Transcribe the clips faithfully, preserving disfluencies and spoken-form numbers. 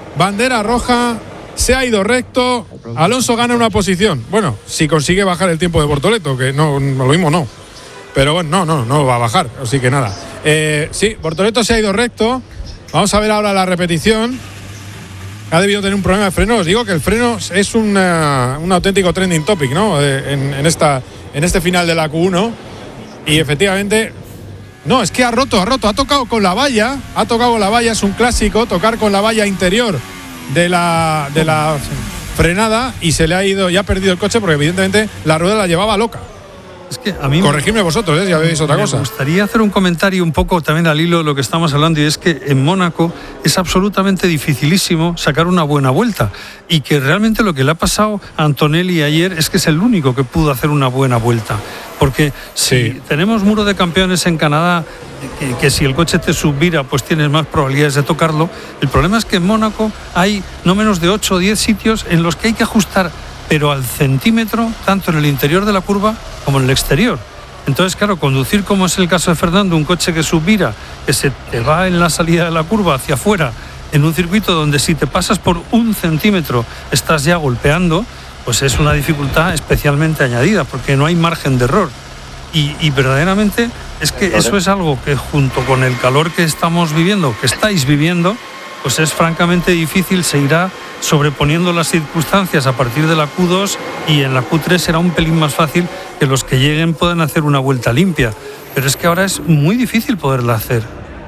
bandera roja, se ha ido recto, Alonso gana una posición. Bueno, si consigue bajar el tiempo de Bortoleto, que no, lo mismo no. Pero bueno, no, no, no va a bajar, así que nada. Eh, sí, Bortoleto se ha ido recto. Vamos a ver ahora la repetición. Ha debido tener un problema de freno. Os digo que el freno es una, un auténtico trending topic, ¿no? Eh, en, en, esta, en este final de la Q uno. Y efectivamente, no, es que ha roto, ha roto, ha tocado con la valla. Ha tocado con la valla, es un clásico, tocar con la valla interior de la, de la frenada y se le ha ido, ya ha perdido el coche porque evidentemente la rueda la llevaba loca. Es que a mí corregidme vosotros, ¿eh? Si habéis otra me cosa. Me gustaría hacer un comentario un poco también al hilo de lo que estamos hablando, y es que en Mónaco es absolutamente dificilísimo sacar una buena vuelta, y que realmente lo que le ha pasado a Antonelli ayer es que es el único que pudo hacer una buena vuelta, porque si sí. tenemos muro de campeones en Canadá, que, que si el coche te subvira pues tienes más probabilidades de tocarlo, el problema es que en Mónaco hay no menos de ocho o diez sitios en los que hay que ajustar pero al centímetro, tanto en el interior de la curva como en el exterior. Entonces, claro, conducir, como es el caso de Fernando, un coche que subvira, que se te va en la salida de la curva hacia afuera, en un circuito donde si te pasas por un centímetro estás ya golpeando, pues es una dificultad especialmente añadida, porque no hay margen de error. Y, y verdaderamente es que eso es algo que, junto con el calor que estamos viviendo, que estáis viviendo, pues es francamente difícil. Se irá sobreponiendo las circunstancias a partir de la Q dos, y en la Q tres será un pelín más fácil que los que lleguen puedan hacer una vuelta limpia, pero es que ahora es muy difícil poderla hacer.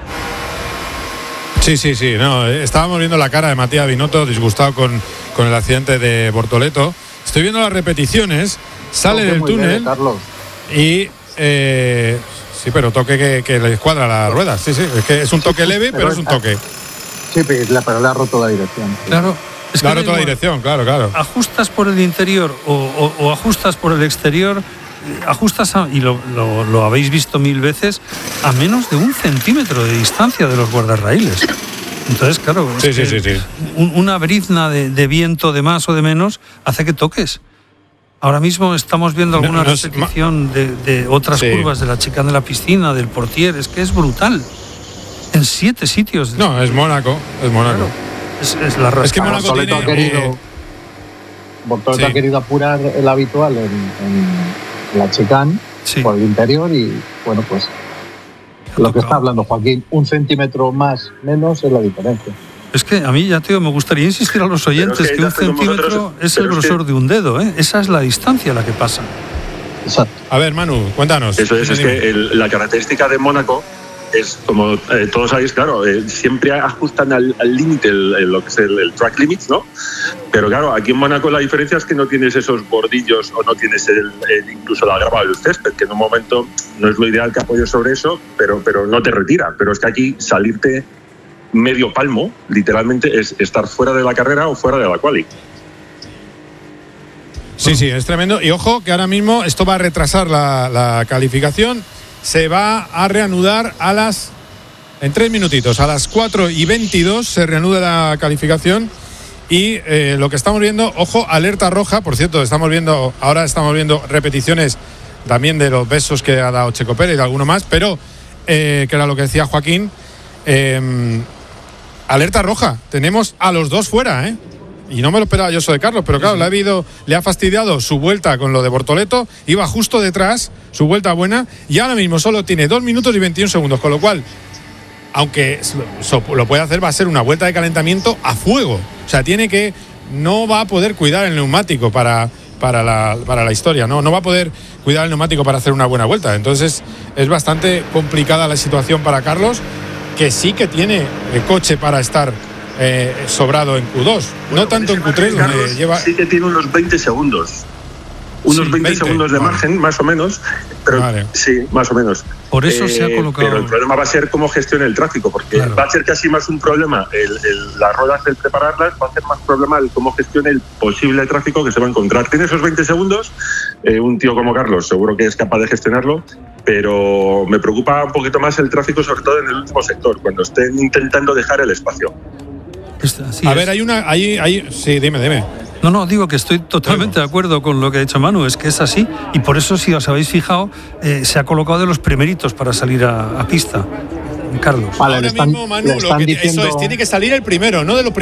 Sí, sí, sí, no, estábamos viendo la cara de Matías Binotto disgustado con, con el accidente de Bortoleto. Estoy viendo las repeticiones, sale del túnel y eh, sí, pero toque que, que le escuadra la rueda. Sí, sí, es que es un toque leve, pero es un toque. Sí, pero le ha roto la dirección. Sí. Claro. Es le ha roto la dirección, claro, claro. Ajustas por el interior o, o, o ajustas por el exterior, ajustas, a, y lo, lo, lo habéis visto mil veces, a menos de un centímetro de distancia de los guardarraíles. Entonces, claro, sí, sí, sí, sí. Un, una brizna de, de viento de más o de menos hace que toques. Ahora mismo estamos viendo alguna no, no repetición ma- de, de otras sí. curvas, de la chicane de la piscina, del Portier. Es que es brutal. En siete sitios. No, es Mónaco, es Mónaco. Claro, es, es la es que Mónaco Bortoleto tiene, ha querido, eh, Bortoleto sí. ha querido apurar el habitual en, en la chicane sí. por el interior, y bueno, pues lo tocado. que está hablando Joaquín, un centímetro más, menos es la diferencia. Es que a mí, ya te digo, me gustaría insistir a los oyentes es que, que un centímetro nosotros, es el grosor es que... de un dedo, ¿eh? Esa es la distancia a la que pasa. Exacto. A ver, Manu, cuéntanos. Eso es, es que el, la característica de Mónaco es, como eh, todos sabéis, claro, eh, siempre ajustan al límite lo que es el, el track limits, ¿no? Pero claro, aquí en Mónaco la diferencia es que no tienes esos bordillos o no tienes el, el, incluso la grava del césped, que en un momento no es lo ideal que apoyes sobre eso, pero, pero no te retira. Pero es que aquí salirte medio palmo, literalmente, es estar fuera de la carrera o fuera de la quali. Sí, sí, es tremendo. Y ojo, que ahora mismo esto va a retrasar la, la calificación. Se va a reanudar a las en tres minutitos, a las cuatro y veintidós se reanuda la calificación. Y eh, lo que estamos viendo, ojo, alerta roja. Por cierto, estamos viendo ahora estamos viendo repeticiones también de los besos que ha dado Checo Pérez y de alguno más, pero eh, que era lo que decía Joaquín, eh, alerta roja. Tenemos a los dos fuera, ¿eh? Y no me lo esperaba yo eso de Carlos, pero claro, le ha habido, le ha fastidiado su vuelta con lo de Bortoleto, iba justo detrás, su vuelta buena, y ahora mismo solo tiene dos minutos y veintiún segundos, con lo cual, aunque lo puede hacer, va a ser una vuelta de calentamiento a fuego. O sea, tiene que, no va a poder cuidar el neumático para, para, la, para la historia, ¿no? No va a poder cuidar el neumático para hacer una buena vuelta. Entonces, es bastante complicada la situación para Carlos, que sí que tiene el coche para estar Eh, sobrado en Q dos, bueno, no tanto en Q tres, donde Carlos lleva... Sí que tiene unos veinte segundos. Unos sí, veinte, veinte segundos de vale. margen, más o menos. Pero vale. sí, más o menos. Por eso eh, se ha colocado... Pero el problema va a ser cómo gestione el tráfico, porque claro. va a ser casi más un problema el, el, las ruedas, el prepararlas, va a ser más problema el cómo gestione el posible tráfico que se va a encontrar. Tiene esos veinte segundos, eh, un tío como Carlos seguro que es capaz de gestionarlo, pero me preocupa un poquito más el tráfico, sobre todo en el último sector, cuando estén intentando dejar el espacio. Así a es. ver, hay una, hay, hay, sí, dime, dime. No, no, digo que estoy totalmente de acuerdo con lo que ha dicho Manu, es que es así, y por eso, si os habéis fijado, eh, se ha colocado de los primeritos para salir a, a pista, Carlos. Vale, Ahora están, mismo, Manu, lo que, diciendo... eso es, tiene que salir el primero, no de los